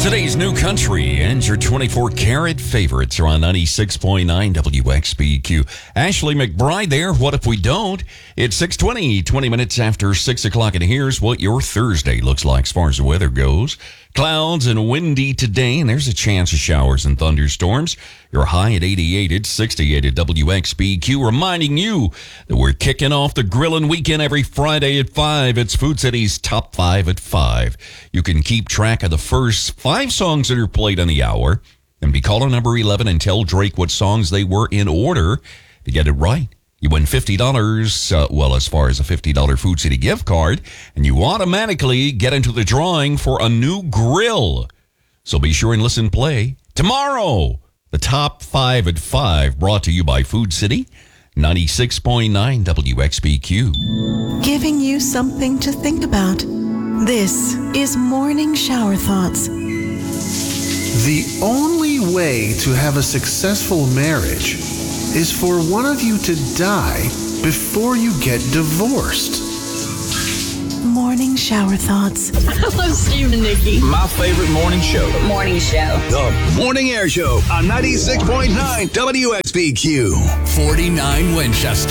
Today's new country and your 24-karat favorites are on 96.9 WXBQ. Ashley McBride there. What if we don't? It's 6:20, 20 minutes after 6 o'clock, and here's what your Thursday looks like as far as the weather goes. Clouds and windy today, and there's a chance of showers and thunderstorms. Your high at 88, it's 68 at WXBQ, reminding you that we're kicking off the grilling weekend every Friday at 5. It's Food City's Top 5 at 5. You can keep track of the first 5 songs that are played in the hour, and be caller number 11 and tell Drake what songs they were in order. To get it right, you win $50, as far as a $50 Food City gift card, and you automatically get into the drawing for a new grill. So be sure and listen play tomorrow. The Top 5 at 5, brought to you by Food City, 96.9 WXBQ. Giving you something to think about. This is Morning Shower Thoughts. The only way to have a successful marriage is for one of you to die before you get divorced. Morning Shower Thoughts. I love Steve and Nikki. My favorite morning show. Morning show. The Morning Air Show on 96.9 WXBQ. 49 Winchester.